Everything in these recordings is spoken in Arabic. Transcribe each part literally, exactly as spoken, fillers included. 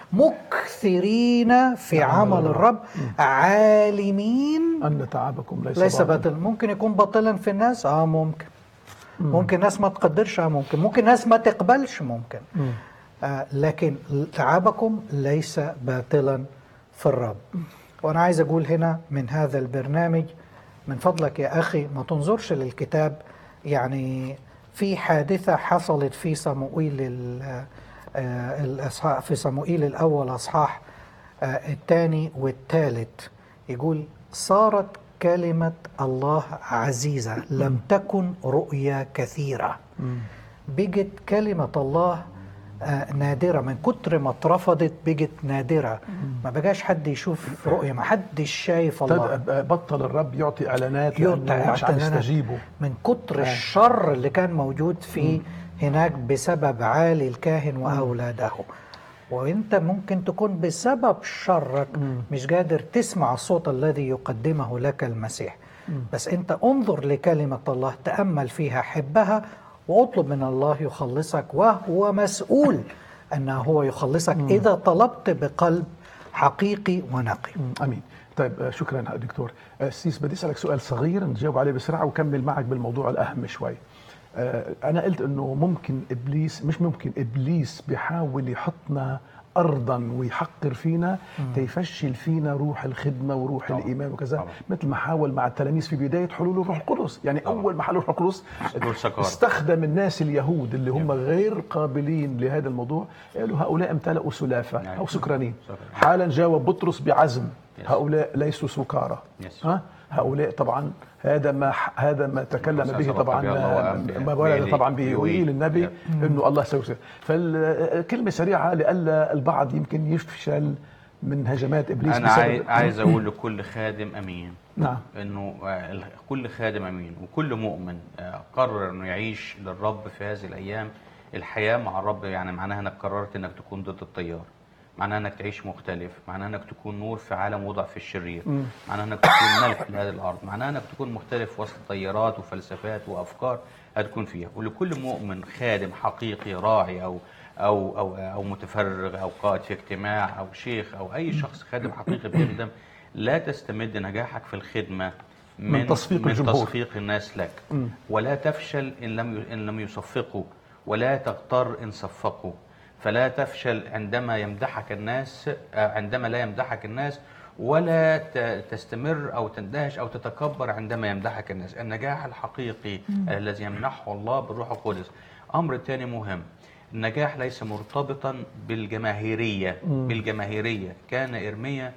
مكثرين في عمل الرب عالمين أن تعبكم ليس, ليس باطل. ممكن يكون باطلا في الناس، اه ممكن ممكن ناس ما تقدرش، ممكن ممكن ناس ما تقبلش، ممكن آه لكن تعبكم ليس باطلا في الرب. وأنا عايز أقول هنا من هذا البرنامج، من فضلك يا أخي ما تنظرش للكتاب. يعني في حادثة حصلت في صموئيل الأصحاح، في صموئيل الأول أصحاح الثاني والثالث، يقول صارت كلمة الله عزيزة لم تكن رؤيا كثيرة. بقت كلمة الله نادرة، من كتر ما اترفضت بقت نادرة، ما بقاش حد يشوف رؤية، ما حدش شايف الله. بطل الرب يعطي إعلانات لأنه مش عم يستجيبوا من كتر الشر اللي كان موجود فيه هناك بسبب عالي الكاهن وأولاده. وانت ممكن تكون بسبب شرك مش قادر تسمع الصوت الذي يقدمه لك المسيح. بس انت انظر لكلمة الله، تأمل فيها، حبها، واطلب من الله يخلصك، وهو مسؤول أنه هو يخلصك إذا طلبت بقلب حقيقي ونقي. أمين. طيب شكرا دكتور سيس. بدي أسألك سؤال صغير نجاوب عليه بسرعة وكمل معك بالموضوع الأهم شوي. أنا قلت أنه ممكن إبليس، مش ممكن، إبليس بيحاول يحطنا أرضا ويحقر فينا تيفشل فينا روح الخدمة وروح طبعا. الإيمان وكذا طبعا. مثل ما حاول مع التلاميذ في بداية حلول الروح القدس. يعني طبعا. أول ما حلول الروح القدس استخدم الناس اليهود اللي هم غير قابلين لهذا الموضوع، قالوا هؤلاء امتلأوا سلافة أو سكرانين. حالا جاوب بطرس بعزم هؤلاء ليسوا سكارى. ها هؤلاء طبعا هذا ما هذا ما تكلم به طبعا ما ولد طبعا به يوئيل النبي انه الله سيسير. فالكلمه سريعه لئلا البعض يمكن يفشل من هجمات ابليس. انا عايز اقول لكل خادم امين نعم انه كل خادم امين وكل مؤمن قرر انه يعيش للرب في هذه الايام. الحياه مع الرب يعني معناها انك قررت انك تكون ضد التيار، معناها انك تعيش مختلف، معناها انك تكون نور في عالم وضع في الشرير، معناها انك تكون ملح لهذه الارض، معناها انك تكون مختلف وسط تيارات وفلسفات وافكار هتكون فيها. ولكل مؤمن خادم حقيقي راعي او او او او متفرغ او قائد في اجتماع او شيخ او اي شخص خادم حقيقي بيخدم، لا تستمد نجاحك في الخدمه من, من تصفيق من الجمهور، تصفيق الناس لك، م. ولا تفشل ان لم ان لم يصفقوا، ولا تغتر ان صفقوا. فلا تفشل عندما يمدحك الناس، عندما لا يمدحك الناس، ولا تستمر أو تندهش أو تتكبر عندما يمدحك الناس. النجاح الحقيقي مم. الذي يمنحه الله بالروح القدس. أمر تاني مهم، النجاح ليس مرتبطا بالجماهيرية. مم. بالجماهيرية كان إرميا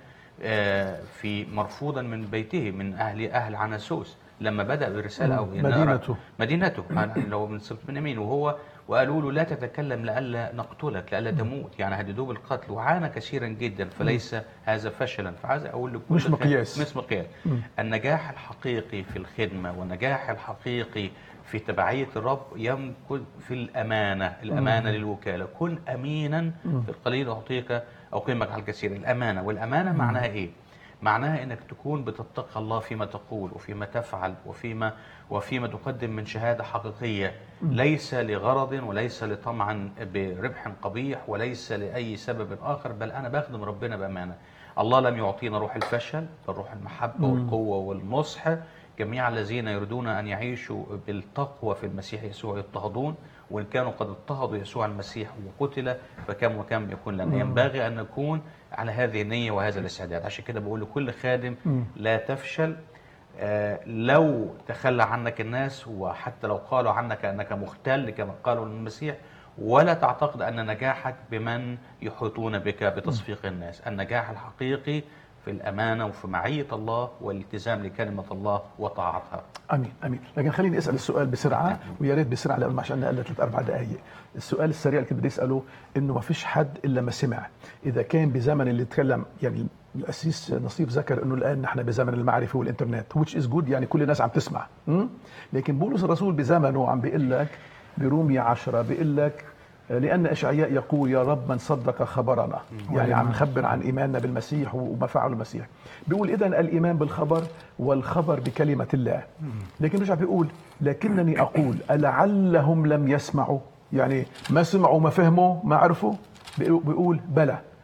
في مرفوضا من بيته من أهل أهل عناسوس لما بدأ برسالة أو مدينته مدينته لو من سبط بنيامين، وهو وقالوا له لا تتكلم لئلا نقتلك لئلا تموت، يعني هددوه بالقتل، وعانى كثيرا جدا. فليس هذا فشلا. فعايز اقول لكل مش مقياس مش مقياس النجاح الحقيقي في الخدمه والنجاح الحقيقي في تبعيه الرب يمكن في الامانه. الامانه مم. للوكاله. كن امينا في القليل اعطيك اقيمك على الكثير. الامانه، والامانه معناها ايه؟ معناها انك تكون بتتقى الله فيما تقول وفيما تفعل وفيما وفيما تقدم من شهاده حقيقيه، ليس لغرض وليس لطمع بربح قبيح وليس لاي سبب اخر، بل انا بخدم ربنا بامانه. الله لم يعطينا روح الفشل بل روح المحبه والقوه والنصح. جميع الذين يريدون ان يعيشوا بالتقوى في المسيح يسوع يضطهدون، وان كانوا قد اضطهدوا يسوع المسيح وقتل فكم وكم يكون لنا. ينبغي ان نكون على هذه النية وهذا الاستعداد. عشان كده بقول لكل خادم لا تفشل. آه لو تخلى عنك الناس، وحتى لو قالوا عنك أنك مختل كما قالوا للمسيح، ولا تعتقد أن نجاحك بمن يحيطون بك بتصفيق الناس. النجاح الحقيقي في الأمانة وفي معية الله والالتزام لكلمة الله وطاعتها. امين امين. لكن خليني اسال السؤال بسرعه، ويا ريت بسرعه لانه عشان قلت ثلاث اربع دقائق. السؤال السريع اللي كنت بدي اساله انه ما فيش حد الا ما سمع. اذا كان بزمن اللي تكلم، يعني الاسيس نصيب ذكر انه الان نحن بزمن المعرفه والانترنت which is good، يعني كل الناس عم تسمع. م? لكن بولس الرسول بزمنه عم بيقول لك برومية عشرة بيقول لك لأن إشعياء يقول يا رب من صدق خبرنا، يعني عم نخبر عن إيماننا بالمسيح وما فعله المسيح. بيقول إذن الإيمان بالخبر والخبر بكلمة الله. لكن رجع بيقول لكنني أقول ألعلهم لم يسمعوا، يعني ما سمعوا ما فهموا ما عرفوا. بيقول بلى